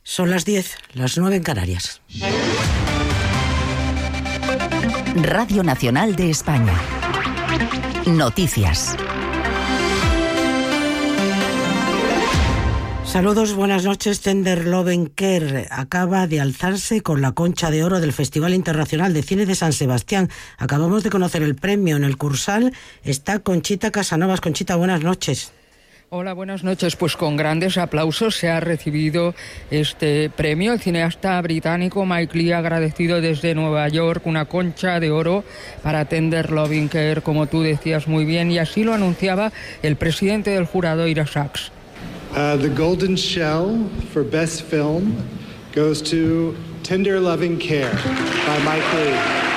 Son las 10, las 9 en Canarias. Radio Nacional de España. Noticias. Saludos, buenas noches. Tender Lovenker acaba de alzarse con la Concha de Oro del Festival Internacional de Cine de San Sebastián. Acabamos de conocer el premio. En el Cursal está Conchita Casanovas. Conchita, buenas noches. Hola, buenas noches. Pues con grandes aplausos se ha recibido este premio. El cineasta británico Mike Leigh ha agradecido desde Nueva York una Concha de Oro para Tender Lovenker, como tú decías muy bien, y así lo anunciaba el presidente del jurado, Ira Sachs. The Golden Shell for Best Film goes to Tender Loving Care by Mike Leigh.